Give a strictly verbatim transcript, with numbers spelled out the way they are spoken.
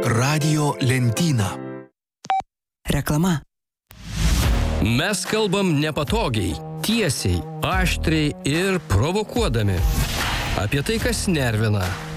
Radio lentyna. Reklama. Mes kalbam nepatogiai, tiesiai, aštriai ir provokuodami. Apie tai, kas nervina,